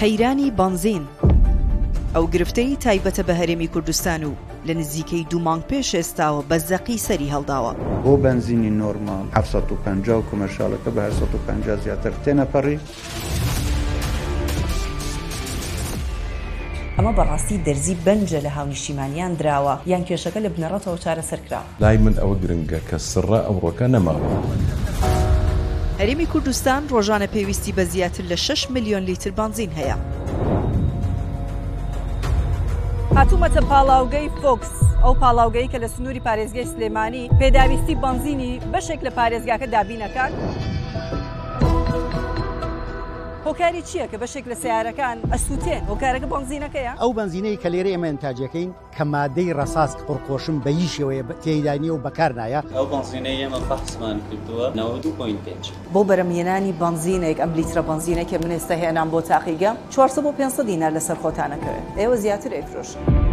قەیرانی بنزین ئەو گرفتەی تایبەتە بە هەرێمی کوردستان و لە نزیکەی 2 مانگ پێش ئێستاوە بە زەقی سەری هەڵداوە. بۆ بنزینی نۆرمال 750 و کۆمەرشالەکە بە 850 زیاتر تێنەپەڕی. ئەمە بەڕاستی دەرزی بەنجە لە هاونیشتیمانیان دراوە یان کێشەکە لە بنەڕەتەوە چارەسەرکراوە. لای من ئەوە گرنگە کە سڕە ئەوڕۆکە نەماوە. هەرێمی کوردستان ڕۆژانە پێویستی بە زیاتر لە 6 ملیۆن لیتر بنزین هەیە. هاتوومەتە پاڵاوگەی فۆکس، ئەو پاڵاوگەی کە لە سنووری پارێزگای سلێمانی پێداویستی بنزینی بەشێک لە پارێزگاکە دابینەکان. هۆکاری چییە کە بەشێک لە سیارەکان ئەسووتێن؟ هۆکارەکە بنزینەکەیە؟ ئەو بنزینەی کە لێرە ئێمە ئەنتاجەکەین کە مادەی ڕەساس پڕخۆشم بە هیچ تێیدانی و بەکار نایە. ئەو بنزینەی ئێمە فەحسمان کردووە 92.5 بۆ بەرەمهێنانی بنزینێک ئەم لیترە بنزینێک کە من ئێستا هێنام بۆ تاقیگەم 400 بۆ 500 دینار لەسەر خۆتانەکەوێت. ئێوە زیاتر ئەیفرۆشن.